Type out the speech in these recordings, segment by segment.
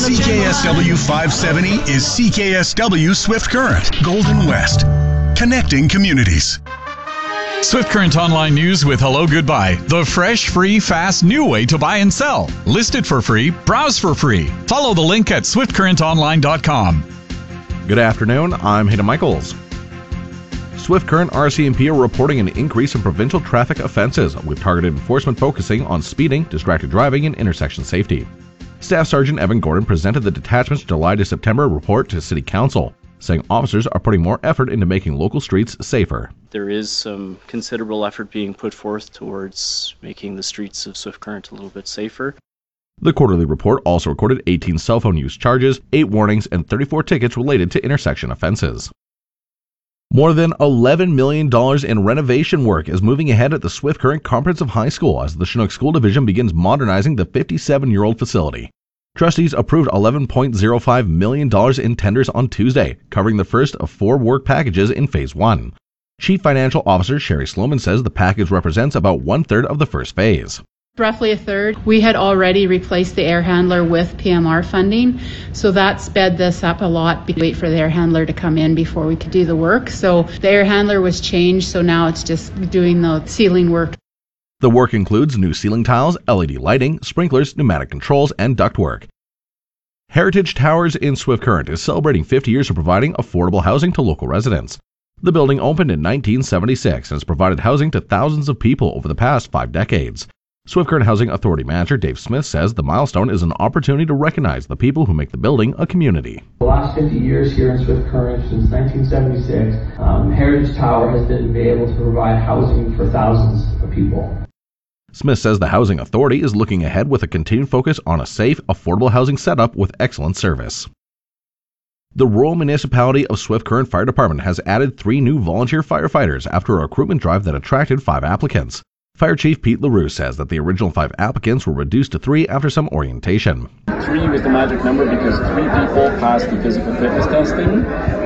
CKSW 570 is CKSW Swift Current, Golden West, connecting communities. Swift Current Online News with Hello Goodbye, the fresh, free, fast, new way to buy and sell. List it for free, browse for free. Follow the link at swiftcurrentonline.com. Good afternoon, I'm Hayden Michaels. Swift Current RCMP are reporting an increase in provincial traffic offenses, with targeted enforcement focusing on speeding, distracted driving, and intersection safety. Staff Sergeant Evan Gordon presented the detachment's July to September report to City Council, saying officers are putting more effort into making local streets safer. There is some considerable effort being put forth towards making the streets of Swift Current a little bit safer. The quarterly report also recorded 18 cell phone use charges, 8 warnings, and 34 tickets related to intersection offenses. More than $11 million in renovation work is moving ahead at the Swift Current Comprehensive High School as the Chinook School Division begins modernizing the 57-year-old facility. Trustees approved $11.05 million in tenders on Tuesday, covering the first of 4 work packages in Phase 1. Chief Financial Officer Sherry Sloman says the package represents about one-third of the first phase. Roughly a third. We had already replaced the air handler with PMR funding, so that sped this up a lot. We wait for the air handler to come in before we could do the work. So the air handler was changed, so now it's just doing the ceiling work. The work includes new ceiling tiles, LED lighting, sprinklers, pneumatic controls, and ductwork. Heritage Towers in Swift Current is celebrating 50 years of providing affordable housing to local residents. The building opened in 1976 and has provided housing to thousands of people over the past 5 decades. Swift Current Housing Authority Manager Dave Smith says the milestone is an opportunity to recognize the people who make the building a community. The last 50 years here in Swift Current, since 1976, Heritage Tower has been able to provide housing for thousands of people. Smith says the Housing Authority is looking ahead with a continued focus on a safe, affordable housing setup with excellent service. The Rural Municipality of Swift Current Fire Department has added 3 new volunteer firefighters after a recruitment drive that attracted 5 applicants. Fire Chief Pete LaRue says that the original 5 applicants were reduced to 3 after some orientation. 3 was the magic number because 3 people passed the physical fitness testing.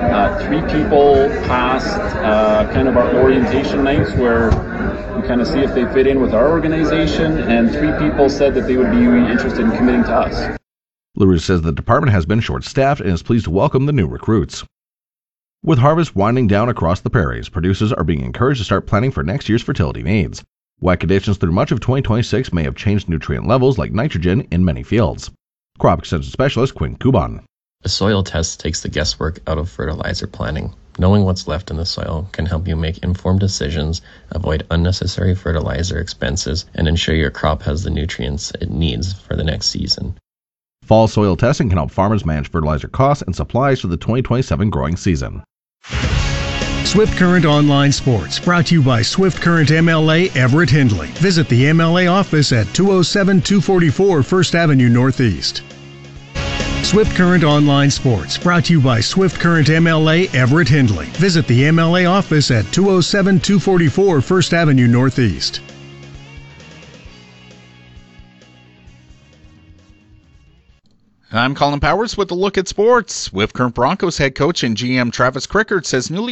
3 people passed kind of our orientation nights where we kind of see if they fit in with our organization, and 3 people said that they would be interested in committing to us. LaRue says the department has been short-staffed and is pleased to welcome the new recruits. With harvest winding down across the prairies, producers are being encouraged to start planning for next year's fertility needs. Wet conditions through much of 2026 may have changed nutrient levels like nitrogen in many fields. Crop extension specialist Quinn Kuban. A soil test takes the guesswork out of fertilizer planning. Knowing what's left in the soil can help you make informed decisions, avoid unnecessary fertilizer expenses, and ensure your crop has the nutrients it needs for the next season. Fall soil testing can help farmers manage fertilizer costs and supplies for the 2027 growing season. Swift Current Online Sports, brought to you by Swift Current MLA Everett Hindley. Visit the MLA office at 207-244 First Avenue Northeast. Swift Current Online Sports, brought to you by Swift Current MLA Everett Hindley. Visit the MLA office at 207-244 First Avenue Northeast. I'm Colin Powers with a look at sports. Swift Current Broncos head coach and GM Travis Crickard says newly